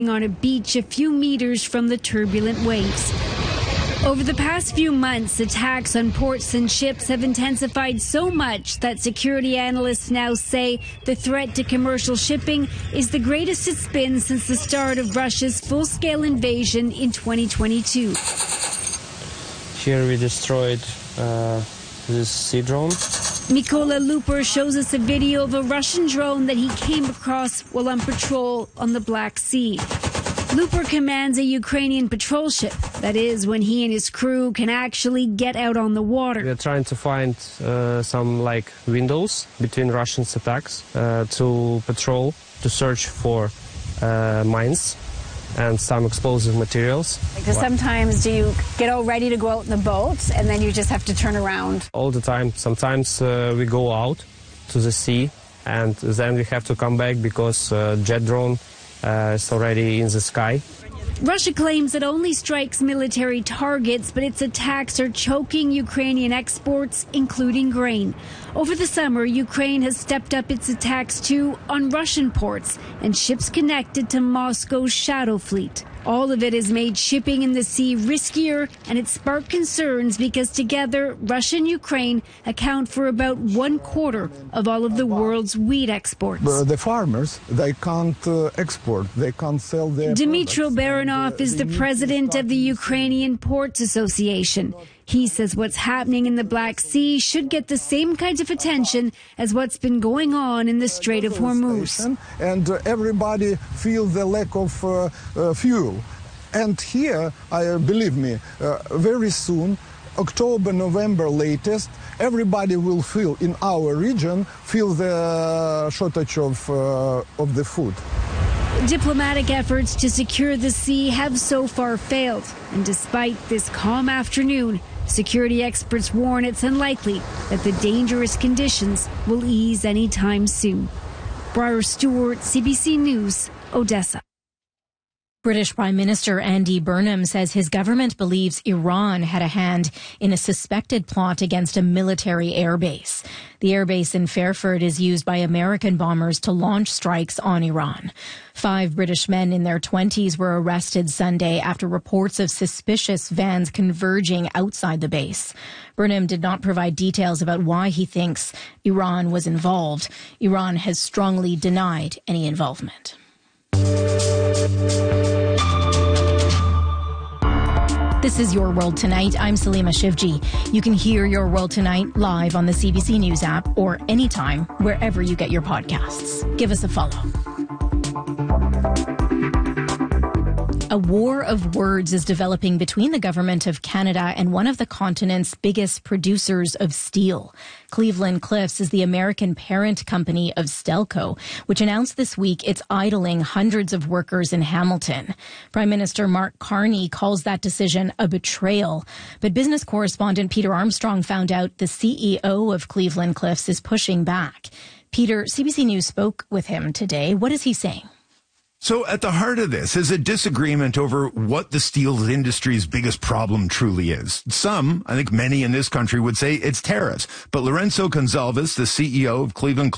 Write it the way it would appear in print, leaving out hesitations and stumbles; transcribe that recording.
on a beach a few meters from the turbulent waves. Over the past few months, attacks on ports and ships have intensified so much that security analysts now say the threat to commercial shipping is the greatest it's been since the start of Russia's full-scale invasion in 2022. Here we destroyed this sea drone. Mykola Lupur shows us a video of a Russian drone that he came across while on patrol on the Black Sea. Lupur commands a Ukrainian patrol ship. That is, when he and his crew can actually get out on the water. We're trying to find some windows between Russians' attacks to patrol, to search for mines and some explosive materials. Because sometimes do you get all ready to go out in the boat and then you just have to turn around? All the time. Sometimes we go out to the sea and then we have to come back because jet drone is already in the sky. Russia claims it only strikes military targets, but its attacks are choking Ukrainian exports, including grain. Over the summer, Ukraine has stepped up its attacks too on Russian ports and ships connected to Moscow's shadow fleet. All of it has made shipping in the sea riskier, and it sparked concerns because together, Russia and Ukraine account for about 1/4 of all of the world's wheat exports. The farmers, they can't export, they can't sell their Dmytro products. Baranov is the president of the Ukrainian Ports Association. He says what's happening in the Black Sea should get the same kind of attention as what's been going on in the Strait of Hormuz. And everybody feels the lack of fuel. And here, believe me, very soon, October, November latest, everybody will feel in our region, feel the shortage of the food. Diplomatic efforts to secure the sea have so far failed. And despite this calm afternoon, security experts warn it's unlikely that the dangerous conditions will ease anytime soon. Briar Stewart, CBC News, Odessa. British Prime Minister Andy Burnham says his government believes Iran had a hand in a suspected plot against a military airbase. The airbase in Fairford is used by American bombers to launch strikes on Iran. 5 British men in their 20s were arrested Sunday after reports of suspicious vans converging outside the base. Burnham did not provide details about why he thinks Iran was involved. Iran has strongly denied any involvement. This is Your World Tonight. I'm Salima Shivji. You can hear Your World Tonight live on the CBC News app or anytime wherever you get your podcasts. Give us a follow. A war of words is developing between the government of Canada and one of the continent's biggest producers of steel. Cleveland-Cliffs is the American parent company of Stelco, which announced this week it's idling hundreds of workers in Hamilton. Prime Minister Mark Carney calls that decision a betrayal. But business correspondent Peter Armstrong found out the CEO of Cleveland-Cliffs is pushing back. Peter, CBC News spoke with him today. What is he saying? So at the heart of this is a disagreement over what the steel industry's biggest problem truly is. Some, I think many in this country would say it's tariffs. But Lourenco Gonzalez, the CEO of Cleveland